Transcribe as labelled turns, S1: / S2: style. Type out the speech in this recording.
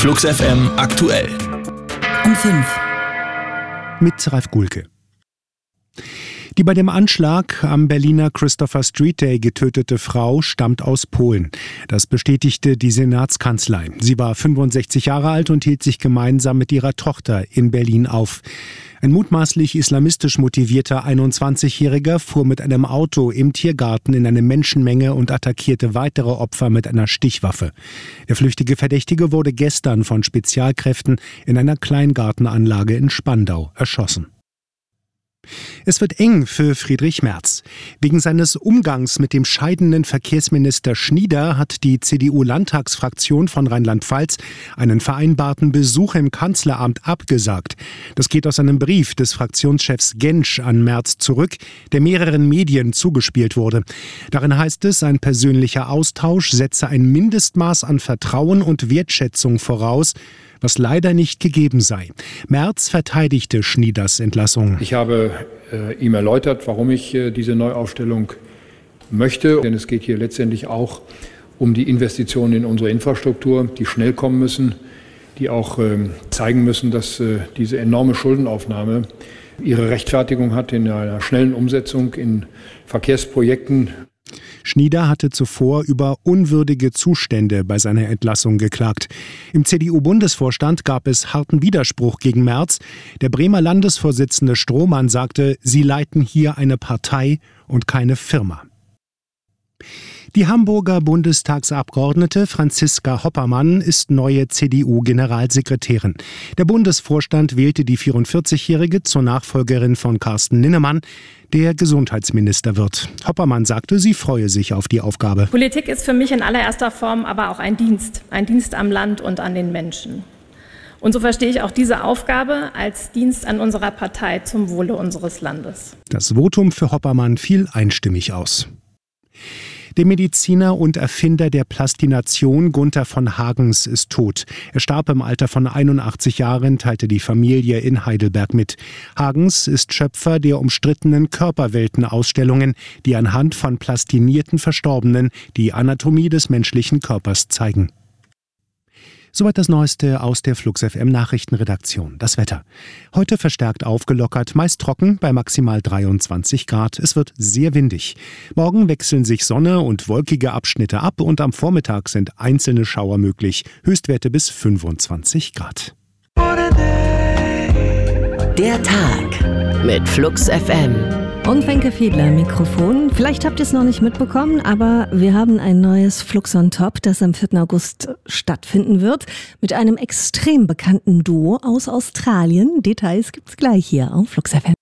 S1: Flux FM aktuell.
S2: Um 5.
S3: Mit Ralf Gulke. Die bei dem Anschlag am Berliner Christopher Street Day getötete Frau stammt aus Polen. Das bestätigte die Senatskanzlei. Sie war 65 Jahre alt und hielt sich gemeinsam mit ihrer Tochter in Berlin auf. Ein mutmaßlich islamistisch motivierter 21-Jähriger fuhr mit einem Auto im Tiergarten in eine Menschenmenge und attackierte weitere Opfer mit einer Stichwaffe. Der flüchtige Verdächtige wurde gestern von Spezialkräften in einer Kleingartenanlage in Spandau erschossen. Es wird eng für Friedrich Merz. Wegen seines Umgangs mit dem scheidenden Verkehrsminister Schnieder hat die CDU-Landtagsfraktion von Rheinland-Pfalz einen vereinbarten Besuch im Kanzleramt abgesagt. Das geht aus einem Brief des Fraktionschefs Gentsch an Merz zurück, der mehreren Medien zugespielt wurde. Darin heißt es, ein persönlicher Austausch setze ein Mindestmaß an Vertrauen und Wertschätzung voraus, was leider nicht gegeben sei. Merz verteidigte Schnieders Entlassung.
S4: Ich habe ihm erläutert, warum ich diese Neuaufstellung möchte. Denn es geht hier letztendlich auch um die Investitionen in unsere Infrastruktur, die schnell kommen müssen, die auch zeigen müssen, dass diese enorme Schuldenaufnahme ihre Rechtfertigung hat in einer schnellen Umsetzung in Verkehrsprojekten.
S3: Schnieder hatte zuvor über unwürdige Zustände bei seiner Entlassung geklagt. Im CDU-Bundesvorstand gab es harten Widerspruch gegen Merz. Der Bremer Landesvorsitzende Strohmann sagte, sie leiten hier eine Partei und keine Firma. Die Hamburger Bundestagsabgeordnete Franziska Hoppermann ist neue CDU-Generalsekretärin. Der Bundesvorstand wählte die 44-Jährige zur Nachfolgerin von Carsten Linnemann, der Gesundheitsminister wird. Hoppermann sagte, sie freue sich auf die Aufgabe.
S5: Politik ist für mich in allererster Form aber auch ein Dienst am Land und an den Menschen. Und so verstehe ich auch diese Aufgabe als Dienst an unserer Partei zum Wohle unseres Landes.
S3: Das Votum für Hoppermann fiel einstimmig aus. Der Mediziner und Erfinder der Plastination Gunther von Hagens ist tot. Er starb im Alter von 81 Jahren, teilte die Familie in Heidelberg mit. Hagens ist Schöpfer der umstrittenen Körperwelten-Ausstellungen, die anhand von plastinierten Verstorbenen die Anatomie des menschlichen Körpers zeigen. Soweit das Neueste aus der Flux FM Nachrichtenredaktion. Das Wetter. Heute verstärkt aufgelockert, meist trocken bei maximal 23 Grad. Es wird sehr windig. Morgen wechseln sich Sonne und wolkige Abschnitte ab und am Vormittag sind einzelne Schauer möglich. Höchstwerte bis 25 Grad.
S2: Der Tag mit Flux FM.
S6: Und Wenke Fiedler am Mikrofon. Vielleicht habt ihr es noch nicht mitbekommen, aber wir haben ein neues Flux on Top, das am 4. August stattfinden wird, mit einem extrem bekannten Duo aus Australien. Details gibt's gleich hier auf Flux FM.